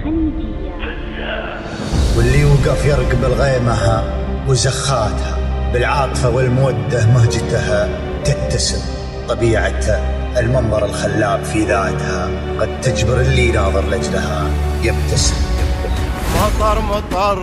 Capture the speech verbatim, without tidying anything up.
العنيدية. واللي يوقف يرقب الغيمها وزخاتها بالعاطفة والمودة مهجتها تتسم طبيعتها المنظر الخلاب في ذاتها قد تجبر اللي ناظر لجلها يبتسم. مطر مطر